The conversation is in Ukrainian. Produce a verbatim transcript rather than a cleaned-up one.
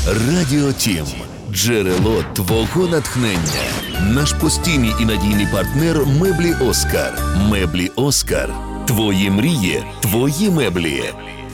Радіо Тім. Джерело твого натхнення. Наш постійний і надійний партнер меблі Оскар. Меблі Оскар. Твої мрії, твої меблі.